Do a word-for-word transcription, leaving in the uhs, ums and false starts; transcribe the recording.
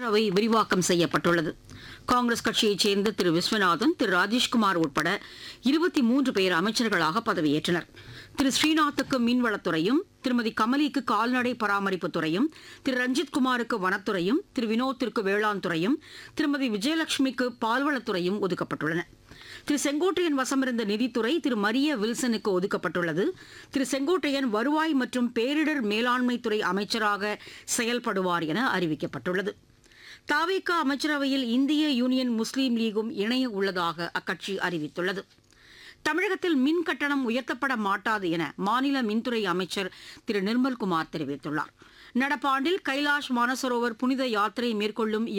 அவை விரிவாக்கம் செய்யப்பட்டுள்ளது. காங்கிரஸ் கட்சியைச் சேர்ந்த திரு விஸ்வநாதன், திரு ராஜேஷ்குமார் உட்பட இருபத்தி மூன்று பேர் அமைச்சர்களாக பதவியேற்றனர். திரு ஸ்ரீநாத்துக்கு மீன்வளத்துறையும், திருமதி கமலிக்கு கால்நடை பராமரிப்புத் துறையும், திரு ரஞ்சித்குமாருக்கு வனத்துறையும், திரு வினோத்திற்கு வேளாண் துறையும், திருமதி விஜயலட்சுமிக்கு பால்வளத்துறையும் ஒதுக்கப்பட்டுள்ளன. திரு செங்கோட்டையன் வசமிருந்த நிதித்துறை திரு மரிய வில்சனுக்கு ஒதுக்கப்பட்டுள்ளது. திரு செங்கோட்டையன் வருவாய் மற்றும் பேரிடர் மேலாண்மைத்துறை அமைச்சராக செயல்படுவார் என அறிவிக்கப்பட்டுள்ளது. தவேக அமைச்சரவையில் இந்திய யூனியன் முஸ்லீம் லீகும் இணைய உள்ளதாக அக்கட்சி அறிவித்துள்ளது. தமிழகத்தில் மின் கட்டணம் உயர்த்தப்பட மாட்டாது என மாநில மின்துறை அமைச்சர் திரு நிர்மல்குமார் தெரிவித்துள்ளார். நடப்பாண்டில் கைலாஷ் மானசரோவர் புனித யாத்திரை மேற்கொள்ளும்